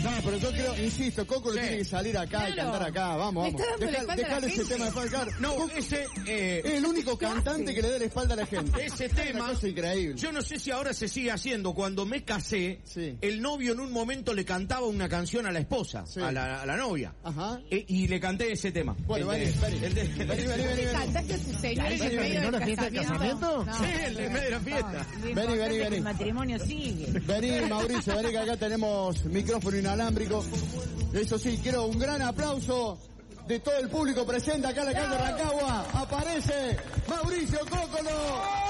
No, pero yo creo, insisto, Coco tiene que salir acá y cantar acá. Vamos. Dejale ese tema de falcar. No, ese... es el único cantante que le dé la espalda a la gente. Ese tema... Es increíble. Yo no sé si ahora se sigue haciendo. Cuando me casé, el novio en un momento le cantaba una canción a la esposa, a la novia. Ajá. Y le canté ese tema. Bueno, vení. ¿Cantaste a su señor en el medio del casamiento? Sí, en el medio de la fiesta. Vení. El matrimonio sigue. Vení, Mauricio, vení que acá tenemos micrófono inalámbrico. Eso sí, quiero un gran aplauso de todo el público presente acá en la calle Rancagua. Aparece Mauricio Cócolo.